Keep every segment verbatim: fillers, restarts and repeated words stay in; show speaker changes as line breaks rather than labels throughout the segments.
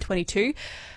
twenty-two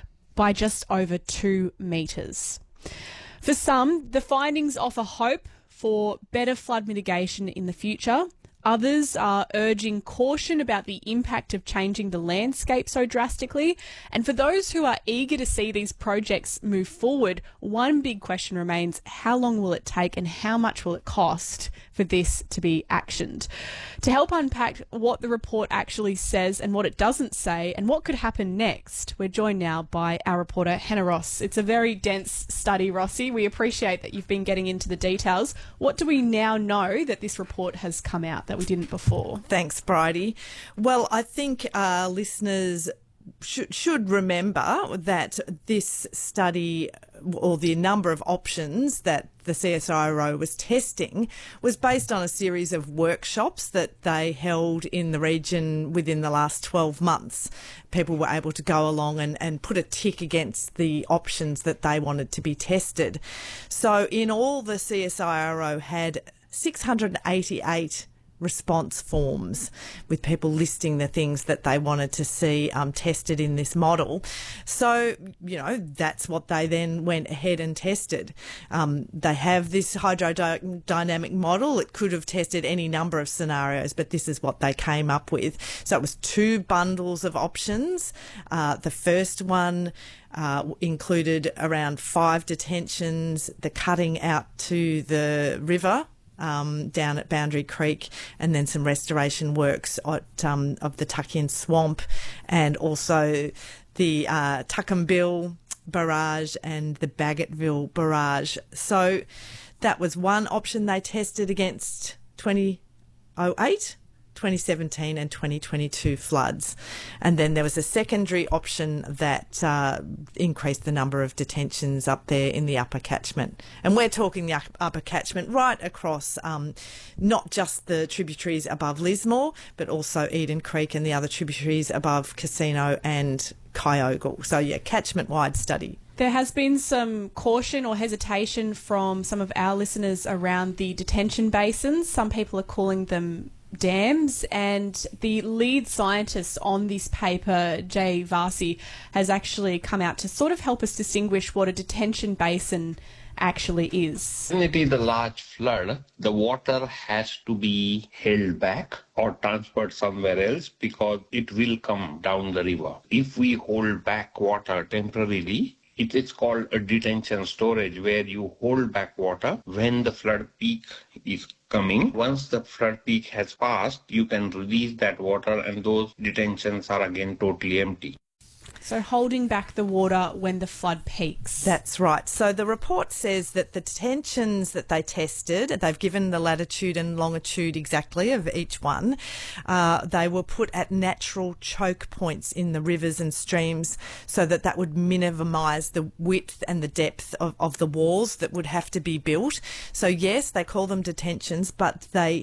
by just over two metres. For some, the findings offer hope for better flood mitigation in the future. Others are urging caution about the impact of changing the landscape so drastically. And for those who are eager to see these projects move forward, one big question remains: how long will it take and how much will it cost for this to be actioned? To help unpack what the report actually says and what it doesn't say and what could happen next, we're joined now by our reporter Hannah Ross. It's a very dense study, Rossi. We appreciate that you've been getting into the details. What do we now know that this report has come out that we didn't before?
Thanks, Bridie. Well, I think uh, listeners should, should remember that this study, or the number of options that the C S I R O was testing, was based on a series of workshops that they held in the region within the last twelve months. People were able to go along and, and put a tick against the options that they wanted to be tested. So in all, the C S I R O had six hundred eighty-eight response forms with people listing the things that they wanted to see um, tested in this model. So, you know, that's what they then went ahead and tested. Um, they have this hydrodynamic model. It could have tested any number of scenarios, but this is what they came up with. So it was two bundles of options. Uh, the first one Uh, included around five detentions, the cutting out to the river um, down at Boundary Creek, and then some restoration works at, um, of the Tuckian Swamp, and also the uh, Tuckambill Barrage and the Baggetville Barrage. So that was one option they tested against twenty oh eight. twenty seventeen and twenty twenty-two floods. And then there was a secondary option that uh, increased the number of detentions up there in the upper catchment. And we're talking the upper catchment right across um, not just the tributaries above Lismore, but also Eden Creek and the other tributaries above Casino and Kyogle. So, yeah, catchment-wide study.
There has been some caution or hesitation from some of our listeners around the detention basins. Some people are calling them dams, and the lead scientist on this paper, Jay Varsi, has actually come out to sort of help us distinguish what a detention basin actually is.
When it is a large flood, the water has to be held back or transferred somewhere else because it will come down the river. If we hold back water temporarily, it is called a detention storage, where you hold back water when the flood peak is coming. Once the flood peak has passed, you can release that water and those detentions are again totally empty.
So holding back the water when the flood peaks.
That's right. So the report says that the detentions that they tested, they've given the latitude and longitude exactly of each one. Uh, they were put at natural choke points in the rivers and streams so that that would minimise the width and the depth of, of the walls that would have to be built. So yes, they call them detentions, but they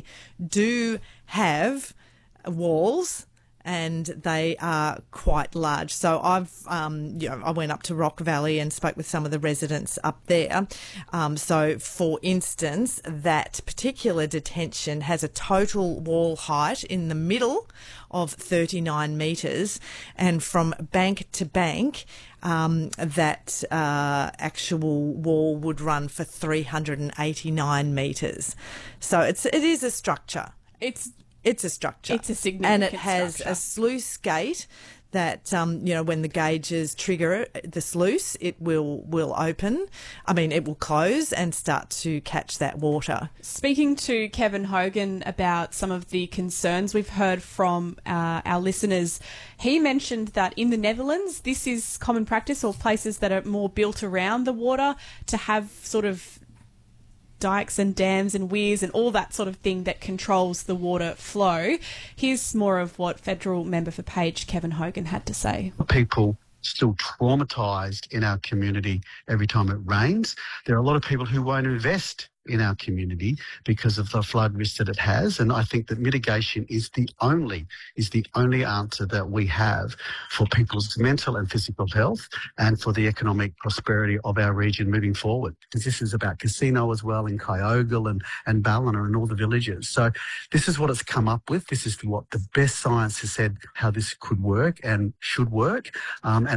do have walls, and they are quite large. So I've, um, you know, I went up to Rock Valley and spoke with some of the residents up there. Um, so, for instance, that particular detention has a total wall height in the middle of thirty-nine metres, and from bank to bank, um, that uh, actual wall would run for three hundred eighty-nine metres. So it's it is a structure.
It's
It's a structure.
It's a significant
And it has
structure.
a sluice gate that, um, you know, when the gauges trigger the sluice, it will, will open. I mean, it will close and start to catch that water.
Speaking to Kevin Hogan about some of the concerns we've heard from uh, our listeners, he mentioned that in the Netherlands, this is common practice, or places that are more built around the water, to have sort of dikes and dams and weirs and all that sort of thing that controls the water flow. Here's more of what Federal Member for Page Kevin Hogan had to say.
People still traumatised in our community every time it rains. There are a lot of people who won't invest in our community because of the flood risk that it has, and I think that mitigation is the only is the only answer that we have for people's mental and physical health and for the economic prosperity of our region moving forward. Because this is about Casino as well, in Kyogle and, and Ballina and all the villages. So this is what it's come up with. This is what the best science has said how this could work and should work. Um, and